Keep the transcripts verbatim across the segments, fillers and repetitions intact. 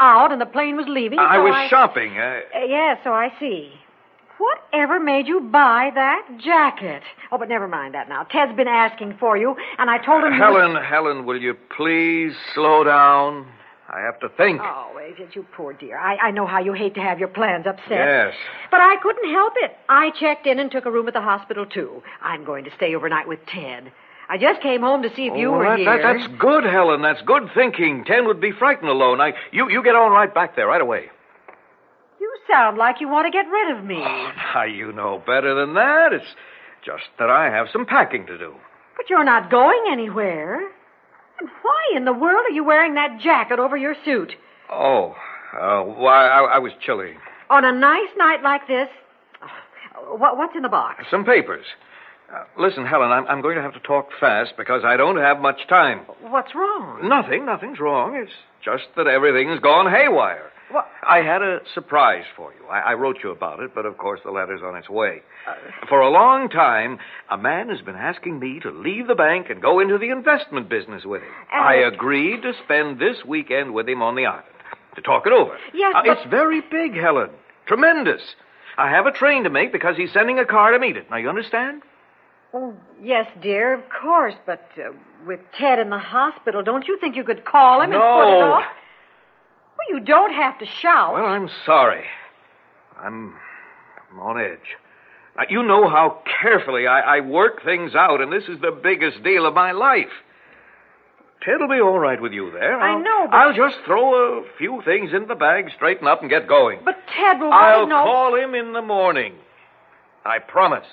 out and the plane was leaving. I so was I... shopping. Uh... Uh, yeah, so I see. Whatever made you buy that jacket? Oh, but never mind that now. Ted's been asking for you, and I told him... Uh, you Helen, was... Helen, will you please slow down? I have to think. Oh, Agent, you poor dear. I, I know how you hate to have your plans upset. Yes. But I couldn't help it. I checked in and took a room at the hospital, too. I'm going to stay overnight with Ted. I just came home to see if oh, you were that, here. That, that's good, Helen. That's good thinking. Ted would be frightened alone. I, you, you get on right back there right away. You sound like you want to get rid of me. Oh, now you know better than that. It's just that I have some packing to do. But you're not going anywhere. And why in the world are you wearing that jacket over your suit? Oh, uh, why, I, I was chilly. On a nice night like this? What, what's in the box? Some papers. Uh, listen, Helen, I'm, I'm going to have to talk fast because I don't have much time. What's wrong? Nothing, nothing's wrong. It's just that everything's gone haywire. What? I had a surprise for you. I, I wrote you about it, but of course the letter's on its way. Uh, for a long time, a man has been asking me to leave the bank and go into the investment business with him. I agreed to spend this weekend with him on the island to talk it over. Yes, uh, but... It's very big, Helen. Tremendous. I have a train to make because he's sending a car to meet it. Now, you understand? Oh, yes, dear, of course, but uh, with Ted in the hospital, don't you think you could call him no. and put it off? Well, you don't have to shout. Well, I'm sorry. I'm, I'm on edge. Now, you know how carefully I, I work things out, and this is the biggest deal of my life. Ted'll be all right with you there. I I'll, know, but... I'll just throw a few things in the bag, straighten up, and get going. But Ted will I'll want to know... call him in the morning. I promise.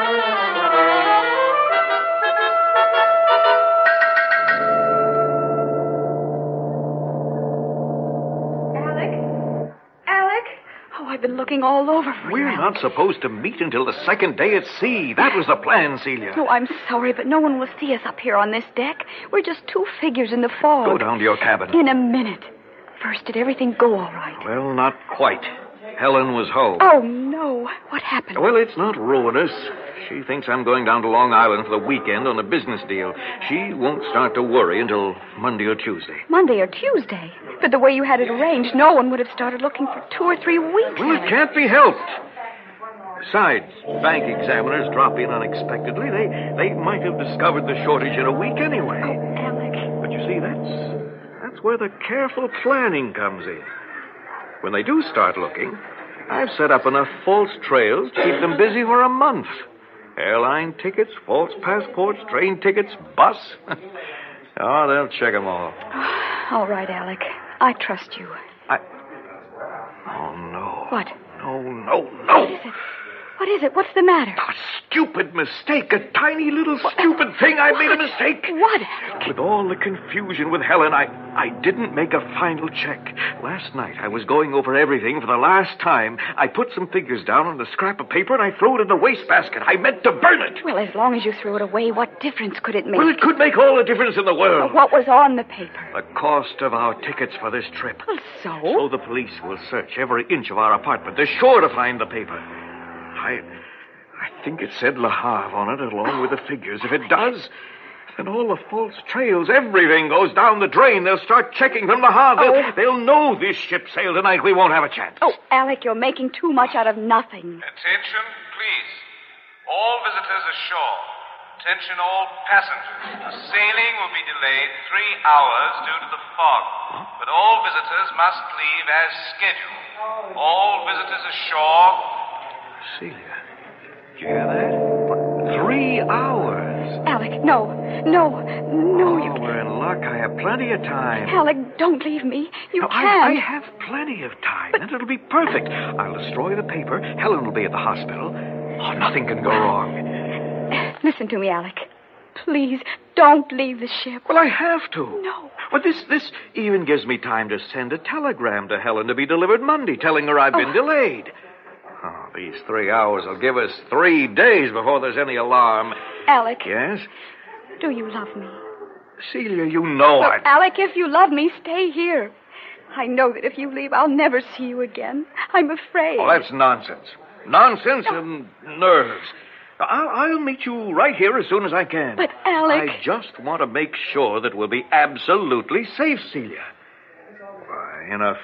I've been looking all over for We're you. We're not supposed to meet until the second day at sea. That was the plan, Celia. No, I'm sorry, but no one will see us up here on this deck. We're just two figures in the fog. Go down to your cabin. In a minute. First, did everything go all right? Well, not quite. Helen was home. Oh, no. What happened? Well, it's not ruinous. She thinks I'm going down to Long Island for the weekend on a business deal. She won't start to worry until Monday or Tuesday. Monday or Tuesday? But the way you had it arranged, no one would have started looking for two or three weeks. Well, it can't be helped. Besides, bank examiners drop in unexpectedly. They they might have discovered the shortage in a week anyway. Oh, Alec. But you see, that's that's where the careful planning comes in. When they do start looking, I've set up enough false trails to keep them busy for a month. Airline tickets, false passports, train tickets, bus. Oh, they'll check them all. All right, Alec. I trust you. I... Oh, no. What? No, no, no. What is it? What is it? What's the matter? A stupid mistake. A tiny little stupid thing. I made a mistake. What, Alec? With all the confusion with Helen, I, I didn't make a final check. Last night, I was going over everything for the last time. I put some figures down on a scrap of paper, and I threw it in the wastebasket. I meant to burn it. Well, as long as you threw it away, what difference could it make? Well, it could make all the difference in the world. What was on the paper? The cost of our tickets for this trip. Well, so? So the police will search every inch of our apartment. They're sure to find the paper. I I think it said Le Havre on it, along with the figures. If it does, then all the false trails, everything goes down the drain. They'll start checking from Le Havre. Oh. They'll, they'll know this ship sailed tonight. We won't have a chance. Oh, Alec, you're making too much out of nothing. Attention, please. All visitors ashore. Attention, all passengers. The sailing will be delayed three hours due to the fog. But all visitors must leave as scheduled. All visitors ashore... Celia, did you hear that? Three hours. Alec, no. No. No, you Oh, can't. we're in luck. I have plenty of time. Alec, don't leave me. You No, can't. I, I have plenty of time, and it'll be perfect. I'll destroy the paper. Helen will be at the hospital. Oh, nothing can go wrong. Listen to me, Alec. Please, don't leave the ship. Well, I have to. No. Well, this this even gives me time to send a telegram to Helen to be delivered Monday, telling her I've been Oh. delayed. Oh, these three hours will give us three days before there's any alarm. Alec. Yes? Do you love me? Celia, you know Well, I... Alec, if you love me, stay here. I know that if you leave, I'll never see you again. I'm afraid. Oh, that's nonsense. Nonsense and nerves. I'll, I'll meet you right here as soon as I can. But, Alec... I just want to make sure that we'll be absolutely safe, Celia. Why, in a